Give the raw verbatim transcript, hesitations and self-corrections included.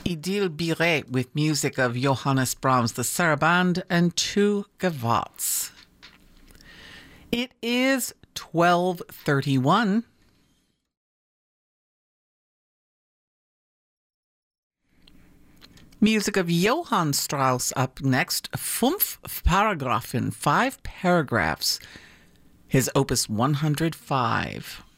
Idil Biret with music of Johannes Brahms, the Sarabande, and two gavottes. It is twelve thirty-one. Music of Johann Strauss up next. Fünf Paragraphen, five paragraphs. His opus one hundred five.